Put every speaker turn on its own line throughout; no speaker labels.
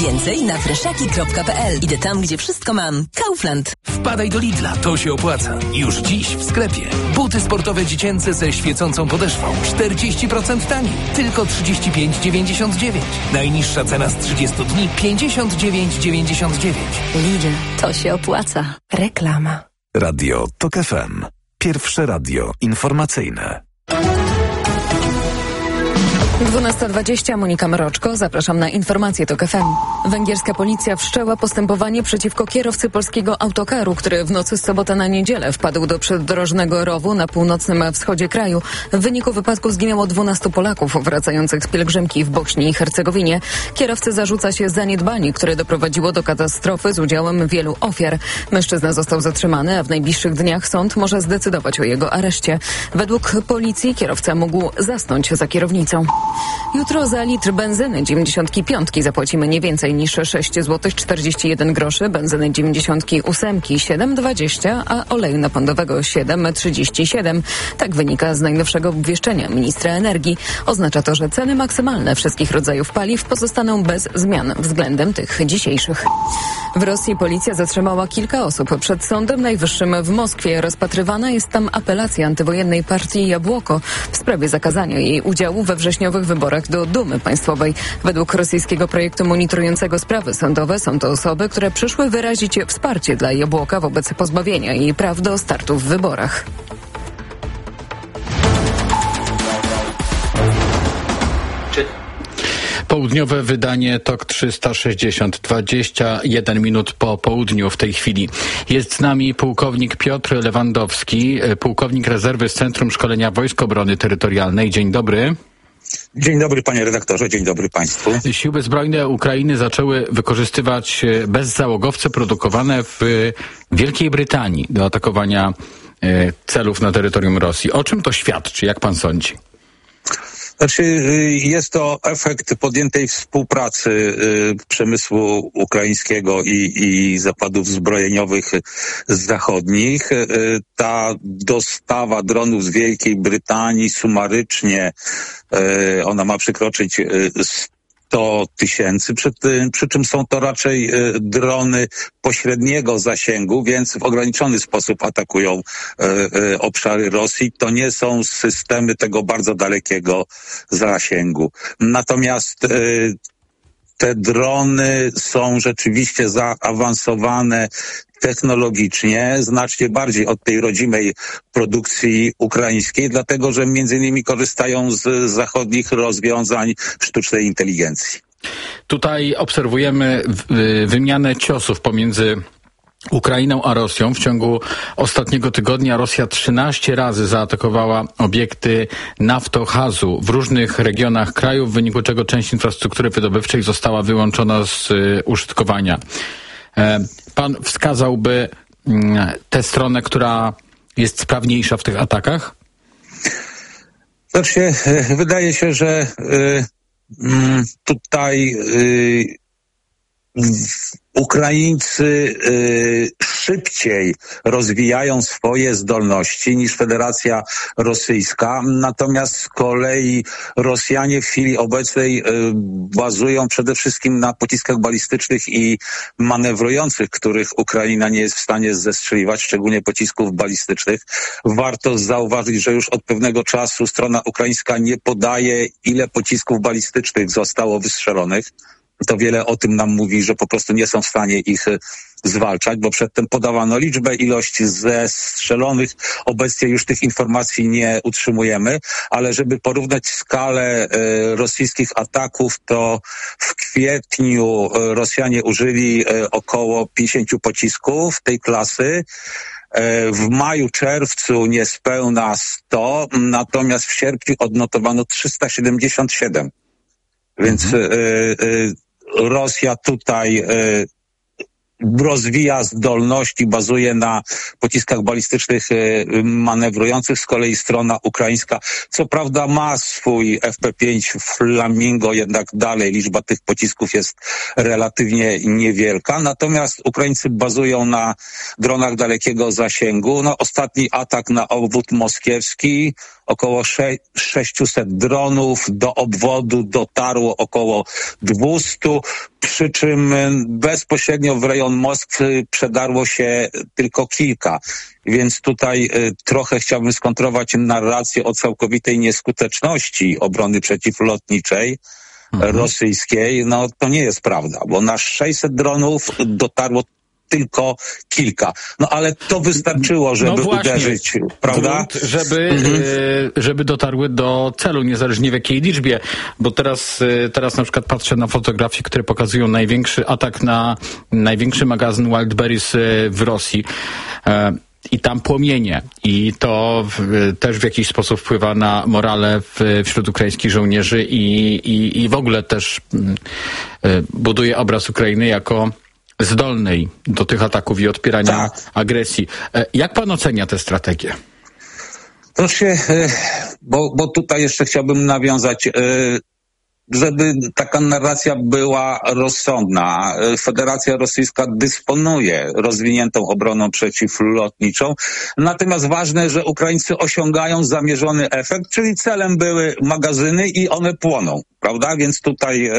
Więcej na freszaki.pl. Idę tam, gdzie wszystko mam. Kaufland.
Wpadaj do Lidla, to się opłaca. Już dziś w sklepie. Buty sportowe dziecięce ze świecącą podeszwą. 40% taniej. Tylko 35,99. Najniższa cena z 30 dni 59,99.
Lidl, to się opłaca. Reklama.
Radio TOK FM. Pierwsze radio informacyjne.
12:20, Monika Mroczko, zapraszam na informacje TOK FM. Węgierska policja wszczęła postępowanie przeciwko kierowcy polskiego autokaru, który w nocy z soboty na niedzielę wpadł do przydrożnego rowu na północnym wschodzie kraju. W wyniku wypadku zginęło 12 Polaków wracających z pielgrzymki w Bośni i Hercegowinie. Kierowcy zarzuca się zaniedbanie, które doprowadziło do katastrofy z udziałem wielu ofiar. Mężczyzna został zatrzymany, a w najbliższych dniach sąd może zdecydować o jego areszcie. Według policji kierowca mógł zasnąć za kierownicą. Jutro za litr benzyny 95 zapłacimy nie więcej niż 6,41 zł, benzyny 98 7,20, a oleju napędowego 7,37. Tak wynika z najnowszego obwieszczenia ministra energii. Oznacza to, że ceny maksymalne wszystkich rodzajów paliw pozostaną bez zmian względem tych dzisiejszych. W Rosji policja zatrzymała kilka osób przed Sądem Najwyższym w Moskwie. Rozpatrywana jest tam apelacja antywojennej partii Jabłoko w sprawie zakazania jej udziału we wrześniowych wyborach do Dumy Państwowej. Według rosyjskiego projektu monitorującego sprawy sądowe są to osoby, które przyszły wyrazić wsparcie dla Jabłoka wobec pozbawienia jej praw do startu w wyborach.
Południowe wydanie TOK 360, 21 minut po południu w tej chwili. Jest z nami pułkownik Piotr Lewandowski, pułkownik rezerwy z Centrum Szkolenia Wojsk Obrony Terytorialnej. Dzień dobry.
Dzień dobry panie redaktorze, dzień dobry państwu.
Siły zbrojne Ukrainy zaczęły wykorzystywać bezzałogowce produkowane w Wielkiej Brytanii do atakowania celów na terytorium Rosji. O czym to świadczy, jak pan sądzi?
Znaczy, jest to efekt podjętej współpracy przemysłu ukraińskiego i zakładów zbrojeniowych zachodnich. Ta dostawa dronów z Wielkiej Brytanii sumarycznie, ona ma przekroczyć 100 000, przy czym są to raczej drony pośredniego zasięgu, więc w ograniczony sposób atakują obszary Rosji. To nie są systemy tego bardzo dalekiego zasięgu. Natomiast te drony są rzeczywiście zaawansowane technologicznie, znacznie bardziej od tej rodzimej produkcji ukraińskiej, dlatego że między innymi korzystają z zachodnich rozwiązań sztucznej inteligencji.
Tutaj obserwujemy wymianę ciosów pomiędzy Ukrainą a Rosją. W ciągu ostatniego tygodnia Rosja 13 razy zaatakowała obiekty naftogazu w różnych regionach kraju, w wyniku czego część infrastruktury wydobywczej została wyłączona z użytkowania. Pan wskazałby tę stronę, która jest sprawniejsza w tych atakach?
Znaczy, wydaje się, że tutaj Ukraińcy szybciej rozwijają swoje zdolności niż Federacja Rosyjska, natomiast z kolei Rosjanie w chwili obecnej bazują przede wszystkim na pociskach balistycznych i manewrujących, których Ukraina nie jest w stanie zestrzeliwać, szczególnie pocisków balistycznych. Warto zauważyć, że już od pewnego czasu strona ukraińska nie podaje, ile pocisków balistycznych zostało wystrzelonych. To wiele o tym nam mówi, że po prostu nie są w stanie ich zwalczać, bo przedtem podawano liczbę, ilość zestrzelonych. Obecnie już tych informacji nie utrzymujemy, ale żeby porównać skalę rosyjskich ataków, to w kwietniu Rosjanie użyli około 50 pocisków tej klasy. W maju, czerwcu niespełna 100, natomiast w sierpniu odnotowano 377. Więc Rosja tutaj rozwija zdolności, bazuje na pociskach balistycznych manewrujących, z kolei strona ukraińska co prawda ma swój FP5 Flamingo, jednak dalej liczba tych pocisków jest relatywnie niewielka, natomiast Ukraińcy bazują na dronach dalekiego zasięgu. No, ostatni atak na obwód moskiewski, około 600 dronów, do obwodu dotarło około 200, przy czym bezpośrednio w rejon Moskwy przedarło się tylko kilka. Więc tutaj trochę chciałbym skontrować narrację o całkowitej nieskuteczności obrony przeciwlotniczej rosyjskiej. No to nie jest prawda, bo na 600 dronów dotarło tylko kilka. No ale to wystarczyło, żeby uderzyć, prawda?
Żeby dotarły do celu, niezależnie w jakiej liczbie. Bo teraz na przykład patrzę na fotografie, które pokazują największy atak na największy magazyn Wildberries w Rosji. I tam płomienie. I to też w jakiś sposób wpływa na morale wśród ukraińskich żołnierzy i w ogóle też buduje obraz Ukrainy jako zdolnej do tych ataków i odpierania agresji. Jak pan ocenia tę strategię?
Proszę, bo tutaj jeszcze chciałbym nawiązać, żeby taka narracja była rozsądna. Federacja Rosyjska dysponuje rozwiniętą obroną przeciwlotniczą, natomiast ważne, że Ukraińcy osiągają zamierzony efekt, czyli celem były magazyny i one płoną, prawda? Więc tutaj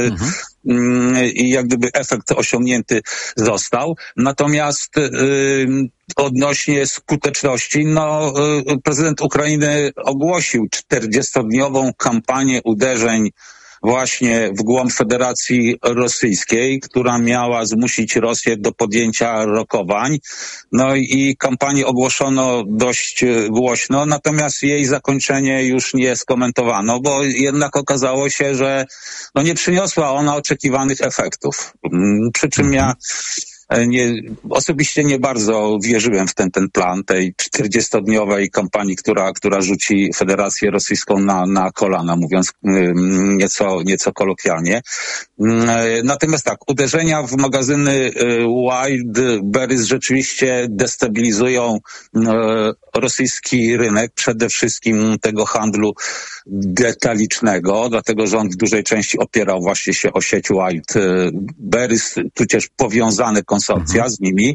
jak gdyby efekt osiągnięty został. Natomiast odnośnie skuteczności, prezydent Ukrainy ogłosił 40-dniową kampanię uderzeń właśnie w głąb Federacji Rosyjskiej, która miała zmusić Rosję do podjęcia rokowań. No i kampanię ogłoszono dość głośno, natomiast jej zakończenie już nie skomentowano, bo jednak okazało się, że nie przyniosła ona oczekiwanych efektów. Przy czym ja osobiście nie bardzo wierzyłem w ten plan tej 40-dniowej kampanii, która rzuci Federację Rosyjską na kolana, mówiąc nieco kolokwialnie. Natomiast uderzenia w magazyny Wildberries rzeczywiście destabilizują rosyjski rynek, przede wszystkim tego handlu detalicznego, dlatego że on w dużej części opierał właśnie się o sieć Wildberries, tudzież powiązane konsorcja z nimi.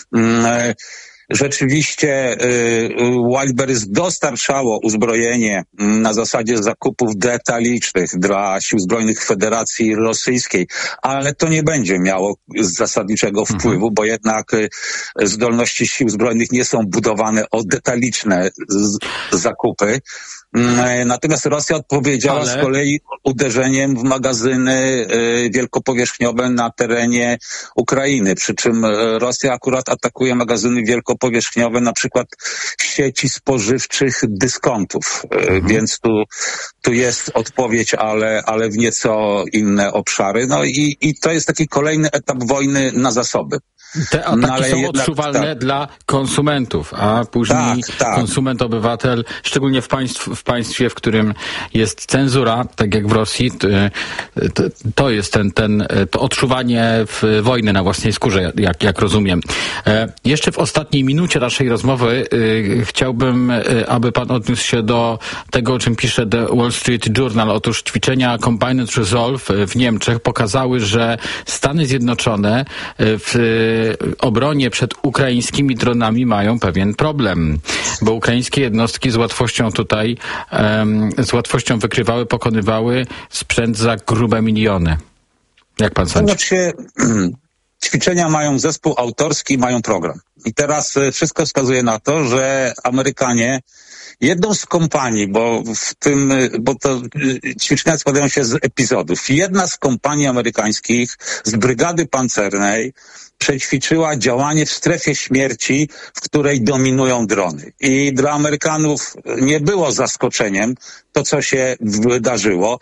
Rzeczywiście Wildberries dostarczało uzbrojenie na zasadzie zakupów detalicznych dla sił zbrojnych Federacji Rosyjskiej, ale to nie będzie miało zasadniczego wpływu, bo jednak zdolności sił zbrojnych nie są budowane o detaliczne zakupy. Natomiast Rosja odpowiedziała z kolei uderzeniem w magazyny wielkopowierzchniowe na terenie Ukrainy, przy czym Rosja akurat atakuje magazyny wielkopowierzchniowe, na przykład sieci spożywczych dyskontów, więc tu jest odpowiedź, ale w nieco inne obszary. No i to jest taki kolejny etap wojny na zasoby.
Te ataki są odczuwalne dla konsumentów, a później konsument, obywatel, szczególnie w państwie, w którym jest cenzura, tak jak w Rosji, to jest to odczuwanie wojny na własnej skórze, jak rozumiem. Jeszcze w ostatniej minucie naszej rozmowy chciałbym, aby pan odniósł się do tego, o czym pisze The Wall Street Journal. Otóż ćwiczenia Combined Resolve w Niemczech pokazały, że Stany Zjednoczone w obronie przed ukraińskimi dronami mają pewien problem, bo ukraińskie jednostki z łatwością wykrywały, pokonywały sprzęt za grube miliony. Jak pan sądzi?
Znaczy, ćwiczenia mają zespół autorski, mają program. I teraz wszystko wskazuje na to, że Amerykanie jedną z kompanii, bo to ćwiczenia składają się z epizodów. Jedna z kompanii amerykańskich z brygady pancernej przećwiczyła działanie w strefie śmierci, w której dominują drony. I dla Amerykanów nie było zaskoczeniem to, co się wydarzyło.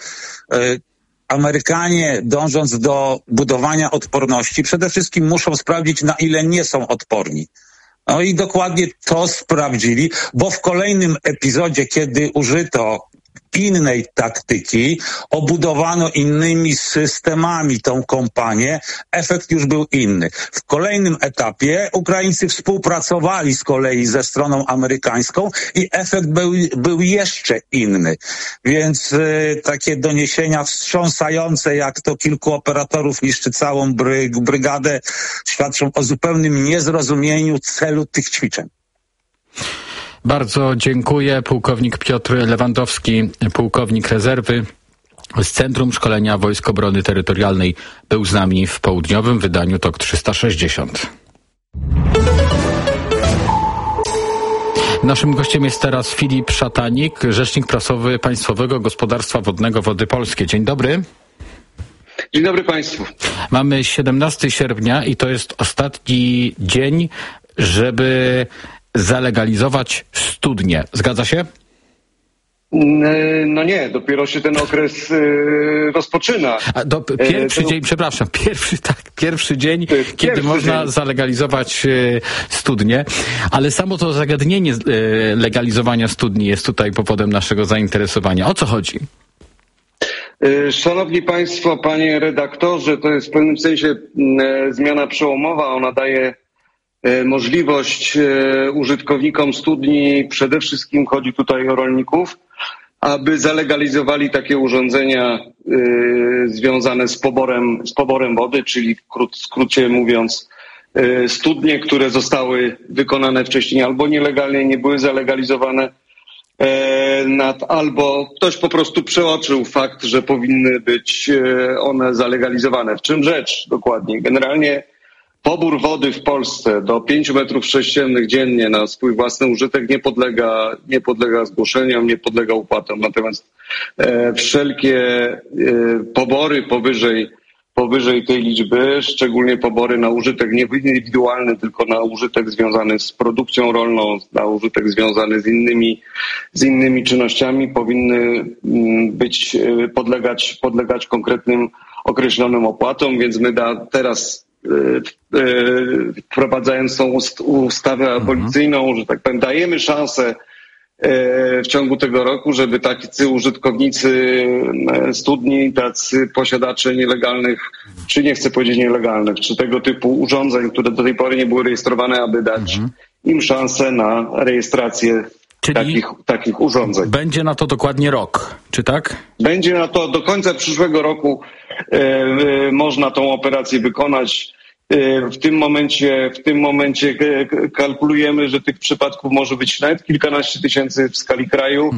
Amerykanie, dążąc do budowania odporności, przede wszystkim muszą sprawdzić, na ile nie są odporni. No i dokładnie to sprawdzili, bo w kolejnym epizodzie, kiedy użyto innej taktyki, obudowano innymi systemami tą kompanię, efekt już był inny. W kolejnym etapie Ukraińcy współpracowali z kolei ze stroną amerykańską i efekt był jeszcze inny. Więc takie doniesienia wstrząsające, jak to kilku operatorów niszczy całą brygadę, świadczą o zupełnym niezrozumieniu celu tych ćwiczeń.
Bardzo dziękuję. Pułkownik Piotr Lewandowski, pułkownik rezerwy z Centrum Szkolenia Wojsk Obrony Terytorialnej, był z nami w południowym wydaniu TOK 360. Naszym gościem jest teraz Filip Szatanik, rzecznik prasowy Państwowego Gospodarstwa Wodnego Wody Polskie. Dzień dobry.
Dzień dobry Państwu.
Mamy 17 sierpnia i to jest ostatni dzień, żeby zalegalizować studnie. Zgadza się?
No nie, dopiero się ten okres rozpoczyna.
Pierwszy dzień, kiedy można zalegalizować studnie, ale samo to zagadnienie legalizowania studni jest tutaj powodem naszego zainteresowania. O co chodzi?
Szanowni Państwo, panie redaktorze, to jest w pewnym sensie zmiana przełomowa. Ona daje możliwość użytkownikom studni, przede wszystkim chodzi tutaj o rolników, aby zalegalizowali takie urządzenia związane z poborem wody, czyli w skrócie mówiąc studnie, które zostały wykonane wcześniej albo nielegalnie, nie były zalegalizowane, albo ktoś po prostu przeoczył fakt, że powinny być one zalegalizowane. W czym rzecz dokładnie? Generalnie pobór wody w Polsce do 5 metrów sześciennych dziennie na swój własny użytek nie podlega zgłoszeniom, nie podlega opłatom. Natomiast wszelkie pobory powyżej tej liczby, szczególnie pobory na użytek nie indywidualny, tylko na użytek związany z produkcją rolną, na użytek związany z innymi czynnościami, powinny podlegać konkretnym określonym opłatom, więc my teraz wprowadzając tą ustawę abolicyjną, że tak powiem, dajemy szansę w ciągu tego roku, żeby tacy użytkownicy studni, tacy posiadacze nielegalnych, czy nie chcę powiedzieć nielegalnych, czy tego typu urządzeń, które do tej pory nie były rejestrowane, aby dać im szansę na rejestrację takich urządzeń.
Będzie na to dokładnie rok, czy tak?
Będzie na to do końca przyszłego roku można tą operację wykonać. W tym momencie kalkulujemy, że tych przypadków może być nawet kilkanaście tysięcy w skali kraju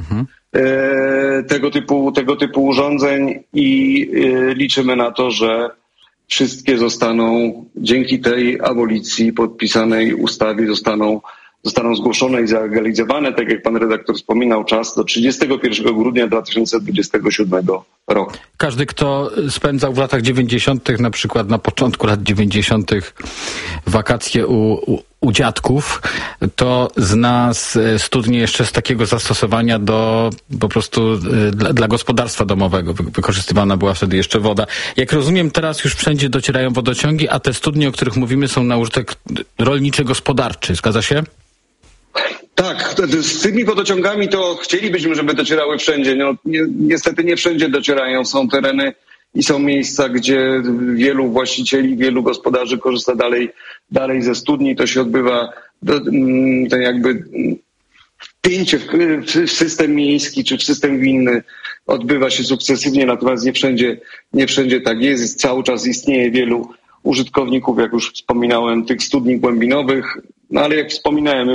tego typu urządzeń i liczymy na to, że wszystkie zostaną dzięki tej abolicji podpisanej ustawie zostaną zgłoszone i zalegalizowane, tak jak pan redaktor wspominał, czas do 31 grudnia 2027 roku.
Każdy, kto spędzał w latach 90., na przykład na początku lat 90. wakacje u dziadków, to zna studnie jeszcze z takiego zastosowania po prostu dla gospodarstwa domowego. Wykorzystywana była wtedy jeszcze woda. Jak rozumiem, teraz już wszędzie docierają wodociągi, a te studnie, o których mówimy, są na użytek rolniczy-gospodarczy. Zgadza się?
Tak, z tymi wodociągami to chcielibyśmy, żeby docierały wszędzie. No, niestety nie wszędzie docierają. Są tereny i są miejsca, gdzie wielu właścicieli, wielu gospodarzy korzysta dalej ze studni. To się odbywa jakby wpięcie w system miejski czy w system gminny odbywa się sukcesywnie, natomiast nie wszędzie tak jest. Cały czas istnieje wielu użytkowników, jak już wspominałem, tych studni głębinowych. No ale jak wspominałem,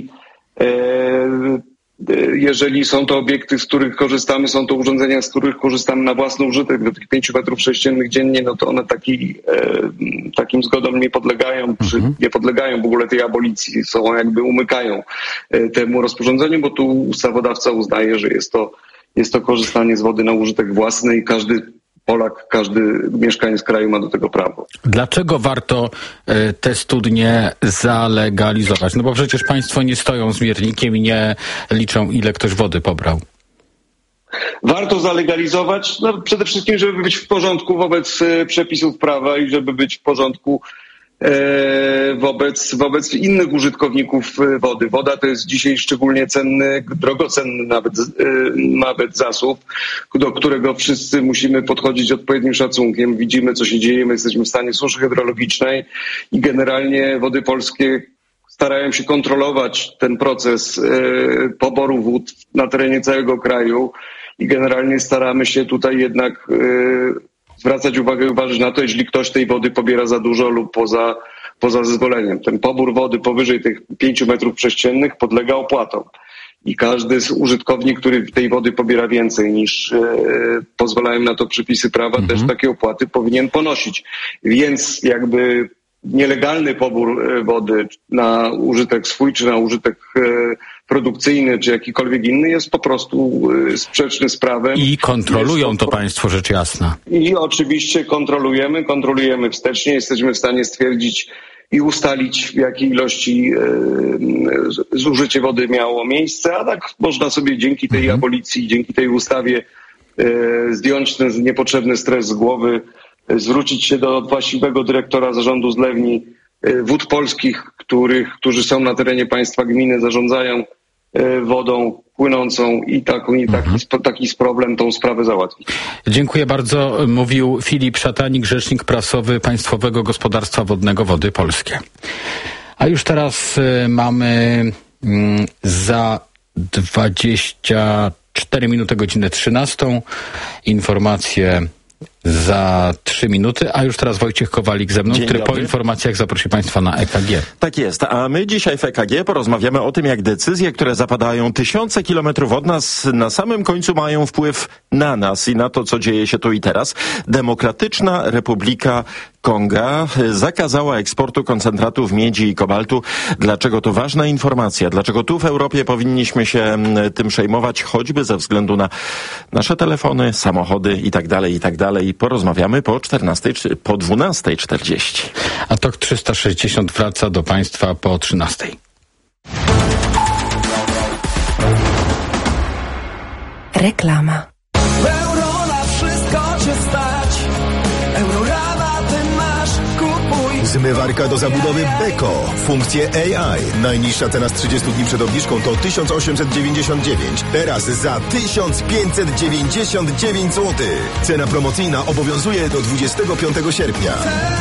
jeżeli są to obiekty, z których korzystamy, są to urządzenia, z których korzystamy na własny użytek do tych 5 metrów sześciennych dziennie, no to one takim zgodom nie podlegają, nie podlegają w ogóle tej abolicji, umykają temu rozporządzeniu, bo tu ustawodawca uznaje, że jest to korzystanie z wody na użytek własny i każdy Polak, każdy mieszkaniec kraju ma do tego prawo.
Dlaczego warto te studnie zalegalizować? No bo przecież państwo nie stoją z miernikiem i nie liczą, ile ktoś wody pobrał.
Warto zalegalizować, przede wszystkim, żeby być w porządku wobec przepisów prawa i żeby być w porządku wobec innych użytkowników wody. Woda to jest dzisiaj szczególnie cenny, drogocenny nawet zasób, do którego wszyscy musimy podchodzić odpowiednim szacunkiem. Widzimy, co się dzieje, my jesteśmy w stanie suszy hydrologicznej i generalnie Wody Polskie starają się kontrolować ten proces poboru wód na terenie całego kraju i generalnie staramy się tutaj jednak zwracać uwagę i uważać na to, jeśli ktoś tej wody pobiera za dużo lub poza zezwoleniem. Ten pobór wody powyżej tych 5 metrów sześciennych podlega opłatom. I każdy użytkownik, który tej wody pobiera więcej niż pozwalają na to przepisy prawa, też takie opłaty powinien ponosić. Więc jakby nielegalny pobór wody na użytek swój, czy na użytek produkcyjny, czy jakikolwiek inny jest po prostu sprzeczny z prawem.
I kontrolują to państwo, rzecz jasna.
I oczywiście kontrolujemy wstecznie, jesteśmy w stanie stwierdzić i ustalić, w jakiej ilości zużycie wody miało miejsce, a tak można sobie dzięki tej abolicji, dzięki tej ustawie zdjąć ten niepotrzebny stres z głowy, zwrócić się do właściwego dyrektora zarządu zlewni Wód Polskich, którzy są na terenie państwa, gminy, zarządzają wodą płynącą i taki problem, tą sprawę załatwić.
Dziękuję bardzo. Mówił Filip Szatanik, rzecznik prasowy Państwowego Gospodarstwa Wodnego Wody Polskie. A już teraz mamy za 24 minuty, godzinę 13. Informacje za 3 minuty, a już teraz Wojciech Kowalik ze mną, który po informacjach zaprosi Państwa na EKG.
Tak jest, a my dzisiaj w EKG porozmawiamy o tym, jak decyzje, które zapadają tysiące kilometrów od nas, na samym końcu mają wpływ na nas i na to, co dzieje się tu i teraz. Demokratyczna Republika Konga zakazała eksportu koncentratów miedzi i kobaltu. Dlaczego to ważna informacja? Dlaczego tu w Europie powinniśmy się tym przejmować, choćby ze względu na nasze telefony, samochody i tak dalej, i tak dalej. Porozmawiamy po 12:40.
A TOK 360 wraca do Państwa po 13:00.
Reklama.
Euro na wszystko cię stać. Eurorabaty masz, kupuj.
Zmywarka do zabudowy Beko. Funkcje AI. Najniższa cena z 30 dni przed obniżką to 1899. Teraz za 1599 zł. Cena promocyjna obowiązuje do 25 sierpnia.